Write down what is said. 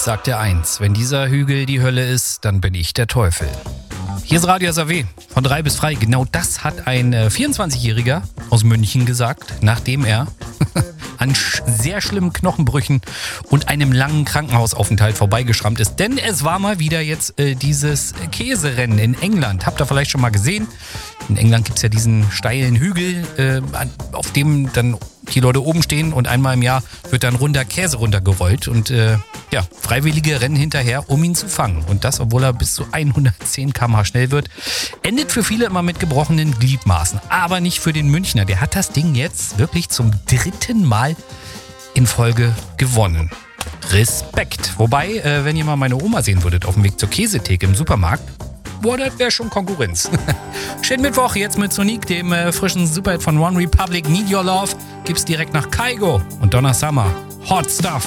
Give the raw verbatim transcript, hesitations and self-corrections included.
sag dir eins, wenn dieser Hügel die Hölle ist, dann bin ich der Teufel. Hier ist Radio S A W, von drei bis frei. Genau das hat ein äh, vierundzwanzigjähriger aus München gesagt, nachdem er an sch- sehr schlimmen Knochenbrüchen und einem langen Krankenhausaufenthalt vorbeigeschrammt ist. Denn es war mal wieder jetzt äh, dieses Käserennen in England. Habt ihr vielleicht schon mal gesehen? In England gibt es ja diesen steilen Hügel, äh, auf dem dann die Leute oben stehen und einmal im Jahr wird dann runder Käse runtergerollt und äh, ja, Freiwillige rennen hinterher, um ihn zu fangen. Und das, obwohl er bis zu hundertzehn Kilometer pro Stunde schnell wird. Endet für viele immer mit gebrochenen Gliedmaßen. Aber nicht für den Münchner. Der hat das Ding jetzt wirklich zum dritten Mal in Folge gewonnen. Respekt. Wobei, äh, wenn ihr mal meine Oma sehen würdet auf dem Weg zur Käsetheke im Supermarkt, boah, das wäre schon Konkurrenz. Schönen Mittwoch jetzt mit Sonic, dem äh, frischen Superhit von One Republic. Need Your Love gibt's direkt nach Kygo und Donna Summer. Hot Stuff.